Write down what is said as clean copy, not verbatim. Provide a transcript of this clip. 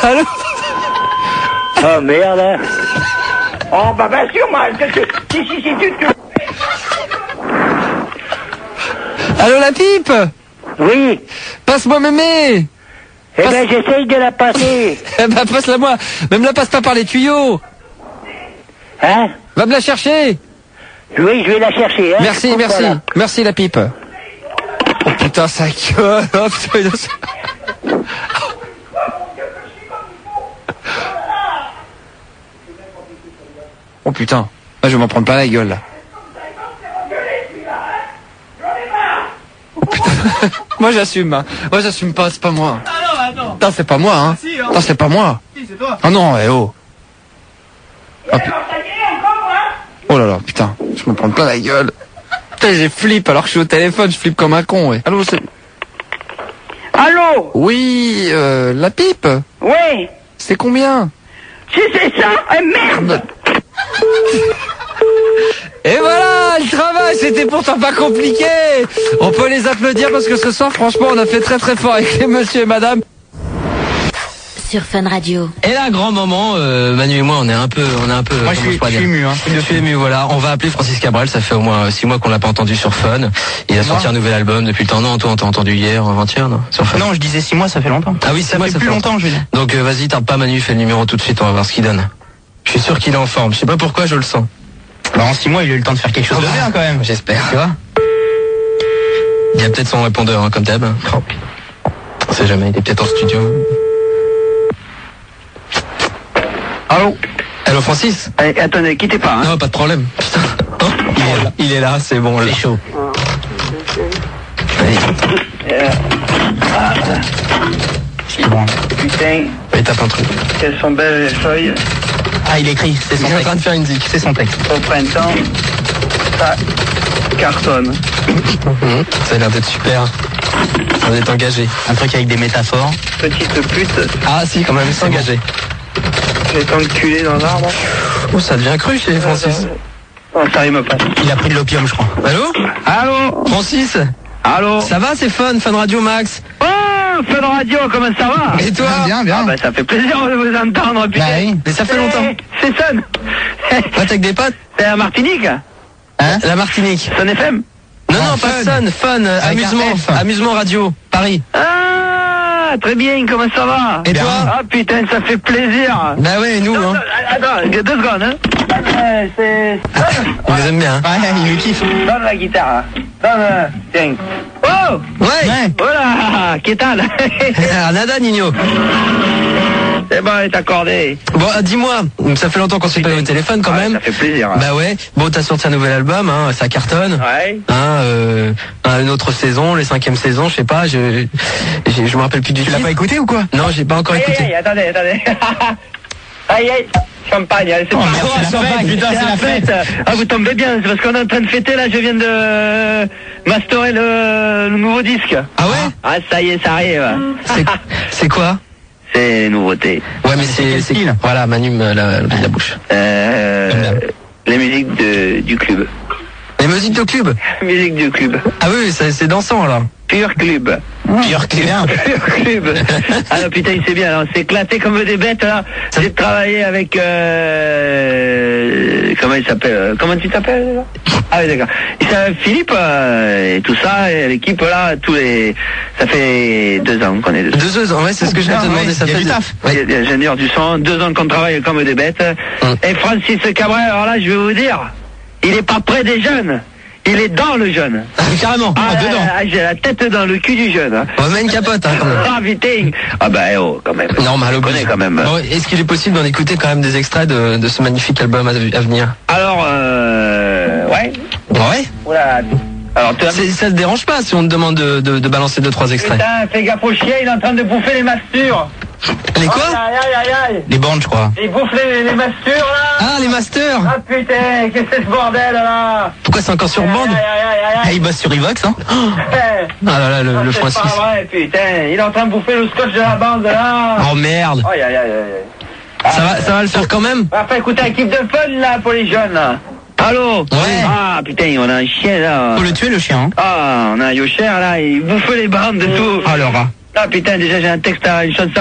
Allô? Oh merde. Hein. Oh bah bien sûr, moi, si, tu... Allô, la pipe? Oui. Passe-moi mémé. Eh ben, j'essaye de la passer. Eh ben, passe-la moi. Mais me la passe pas par les tuyaux. Hein? Va me la chercher. Oui, je vais la chercher, hein. Merci. Voilà. Merci, la pipe. Oh putain, ça gueule. Oh putain, oh putain. Ah, je vais m'en prendre plein la gueule, là. Oh putain. Moi, j'assume. Hein. Moi, j'assume pas, c'est pas moi. Ah non, attends. Putain, c'est pas moi, hein. Si, hein. Putain, c'est pas moi. Si, c'est toi. Ah non, oh. Oh là là, putain, je me prends plein la gueule. Putain, j'ai flippe alors que je suis au téléphone, je flippe comme un con, ouais. Allô, c'est... Allô? Oui, la pipe? Oui. C'est combien? Si c'est ça, merde. Et voilà, le travail, c'était pourtant pas compliqué. On peut les applaudir parce que ce soir, franchement, on a fait très très fort avec les monsieur et madame. Sur Fun Radio. Et là, grand moment, Manu et moi, on est un peu. Moi, je suis ému, hein. Je suis ému, voilà. On va appeler Francis Cabrel. Ça fait au moins 6 mois qu'on l'a pas entendu sur Fun. Il a sorti un nouvel album depuis le temps. Non, toi, on t'a entendu hier, avant-hier, non? Sur Fun. Non, je disais 6 mois, ça fait longtemps. Ah oui, ça fait plus longtemps, je veux dire. Donc, vas-y, tarde pas, Manu, fais le numéro tout de suite. On va voir ce qu'il donne. Je suis sûr qu'il est en forme. Je sais pas pourquoi, je le sens. Bah, en 6 mois, il a eu le temps de faire quelque chose de bien, quand même. J'espère. Tu vois? Il y a peut-être son répondeur, hein, comme d'hab. Oh, on sait jamais. Il est peut-être en studio. Allô? Allô, Francis? Allez, attendez, quittez pas, hein. Non, pas de problème. Putain. Oh, il est là, c'est bon. C'est chaud. C'est bon. Putain, Il tape un truc. qu'elles sont belles les feuilles. Ah, il écrit, c'est son Il est en train de texte. faire une zik. C'est son texte. Au printemps, ça cartonne. Ça a l'air d'être super. On est engagé. Un truc avec des métaphores. Petite pute, Ah si, quand même, c'est engagé. je vais t'enculer dans l'arbre. Oh, ça devient cru chez Francis. Non, ça rime pas. Il a pris de l'opium, je crois. Allô? Allô? Francis? Allô? Ça va, c'est Fun Radio Max? Oh, Fun Radio, comment ça va? Et toi? Bien, bien. Ah bah ça fait plaisir de vous entendre, putain. Bah oui. Mais ça fait longtemps. C'est Sun. Pas avec des potes? C'est la Martinique? Hein? La Martinique. Sun FM? Non, Ah, non, pas Fun. Fun, Avec un amusement. F. Amusement radio, Paris. Ah, très bien, comment ça va? Et toi? Ah putain, ça fait plaisir. Bah ouais, nous, Non, hein. attends, 2 secondes, hein. C'est... On les aime bien, hein. Ouais, il le kiffe. Donne la guitare, hein. Donne, tiens. Oh! Ouais. Voilà, qu'est-ce Ah, nada, Nino. C'est bon, elle est accordée. Bon, dis-moi, ça fait longtemps qu'on s'est pas eu au téléphone quand Ouais, même. ça fait plaisir. Hein. Bah ouais. Bon, t'as sorti un nouvel album, hein, ça cartonne. Ouais. Hein, une autre saison, les 5e saisons, je sais pas, je me rappelle plus du Tu titre. l'as pas écouté ou quoi? Non, j'ai pas encore Aïe, écouté. aïe, attendez. Aïe, aïe. Champagne, allez, c'est Oh, pas merde, c'est la champagne, fête, putain, c'est la fête. Ah, vous tombez bien, c'est parce qu'on est en train de fêter, là, je viens de masterer le nouveau disque. Ah ouais? Ah, ça y est, ça arrive. C'est quoi? C'est les nouveautés. Ouais, mais quel style? Voilà, Manu me la bouche. Les musiques du club. Les musiques de club. Musique du club. Ah oui, c'est dansant alors. Pur club. Pire que bien. Pur club. Ah non, putain, c'est bien, alors, c'est éclaté comme des bêtes, là. J'ai travaillé avec, comment il s'appelle? Comment tu t'appelles, là? Ah oui, d'accord. Il s'appelle Philippe, et tout ça, et l'équipe, là, ça fait 2 ans qu'on est dessus. 2 ans, ouais, c'est ce que je viens de te demander. ouais, Ça il y a fait du taf. Il y a des ingénieurs du son, 2 ans qu'on travaille comme des bêtes. Et Francis Cabrel, alors là, je vais vous dire, il est pas près des jeunes. Il est dans le jeune. Carrément. Ah, dedans. j'ai la tête dans le cul du jeune. Hein. On met une capote, hein, quand même. Ah putain. Ah bah oh, quand même. Normal, on connaît obligé. quand même. Bon, est-ce qu'il est possible d'en écouter quand même des extraits de ce magnifique album à venir? Alors, ouais. Ouais. Oula. Alors, tu as... Ça te dérange pas si on te demande de balancer 2-3 extraits? Putain, fais gaffe au chien, il est en train de bouffer les mastures. Les quoi? Aïe, aïe, aïe, aïe. Les bandes, je crois. Il bouffe les mastures, là. Ah, les masters. Ah putain, qu'est-ce que c'est ce bordel, là? Pourquoi c'est encore sur bande? Aïe, aïe, aïe, Ah, aïe, il bosse sur Evox, hein? aïe. Ah là là, le C'est Francis. pas vrai, putain. Il est en train de bouffer le scotch de la bande, là. Oh merde. Aïe, aïe, aïe, aïe. Ça va le faire quand même? Enfin, écoutez, équipe de fun, là, pour les jeunes, là. Allô? Ouais. Ah, putain, on a un chien, là. Faut le tuer, le chien, hein? Ah, on a un Yocher, là, il bouffe les bandes et tout. Ah, le rat. Ah, putain, déjà, j'ai un texte à une chanson